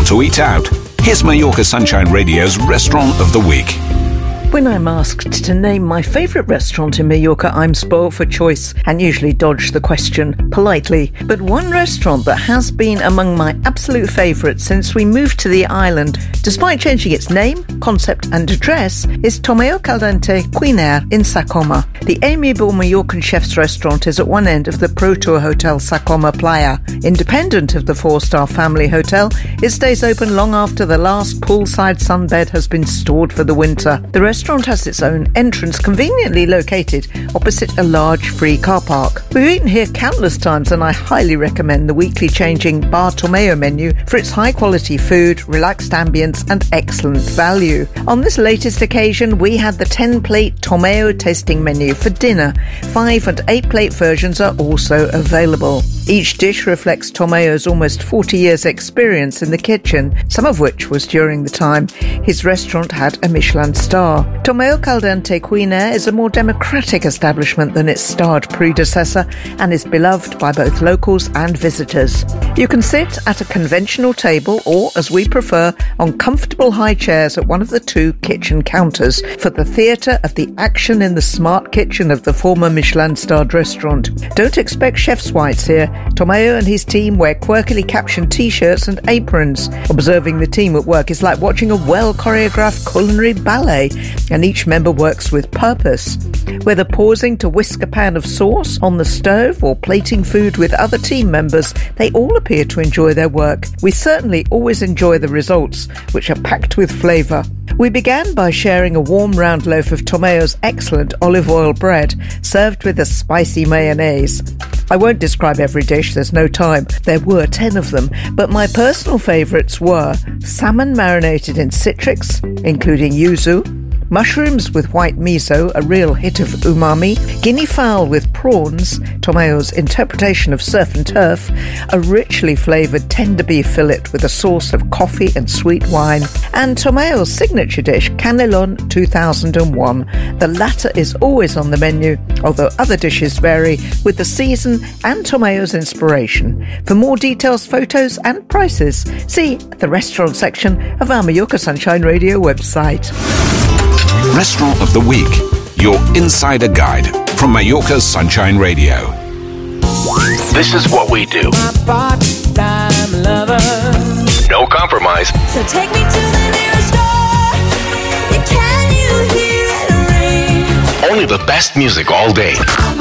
want to eat out? Here's Mallorca Sunshine Radio's Restaurant of the Week. When I'm asked to name my favourite restaurant in Mallorca, I'm spoiled for choice and usually dodge the question politely. But one restaurant that has been among my absolute favourites since we moved to the island, despite changing its name, concept and address, is Tomeo Caldente Cuiner in Sa Coma. The amiable Mallorcan chef's restaurant is at one end of the Pro Tour Hotel Sa Coma Playa. Independent of the four-star family hotel, it stays open long after the last poolside sunbed has been stored for the winter. The restaurant has its own entrance conveniently located opposite a large free car park. We've eaten here countless times and I highly recommend the weekly changing Bar Tomeo menu for its high quality food, relaxed ambience and excellent value. On this latest occasion we had the 10-plate Tomeo tasting menu for dinner. 5 and 8-plate versions are also available. Each dish reflects Tomeo's almost 40 years experience in the kitchen, some of which was during the time his restaurant had a Michelin star. Tomeo Caldente Cuiner is a more democratic establishment than its starred predecessor and is beloved by both locals and visitors. You can sit at a conventional table or, as we prefer, on comfortable high chairs at one of the 2 kitchen counters for the theatre of the action in the smart kitchen of the former Michelin-starred restaurant. Don't expect chef's whites here. Tomeo and his team wear quirkily captioned t-shirts and aprons. Observing the team at work is like watching a well-choreographed culinary ballet, and each member works with purpose. Whether pausing to whisk a pan of sauce on the stove or plating food with other team members, they all appear to enjoy their work. We certainly always enjoy the results, which are packed with flavour. We began by sharing a warm round loaf of Tomeo's excellent olive oil bread, served with a spicy mayonnaise. I won't describe every dish, there's no time. There were 10 of them, but my personal favourites were salmon marinated in citrix, including yuzu, mushrooms with white miso, a real hit of umami, guinea fowl with prawns, Tomeo's interpretation of surf and turf, a richly flavoured tender beef fillet with a sauce of coffee and sweet wine, and Tomeo's signature dish, Canelon 2001. The latter is always on the menu, although other dishes vary with the season and Tomeo's inspiration. For more details, photos and prices, see the restaurant section of our Mallorca Sunshine Radio website. Restaurant of the Week, your insider guide from Mallorca Sunshine Radio. This is what we do. My part-time lover. No compromise. So take me to the nearest store. Can you hear it ring? Only the best music all day.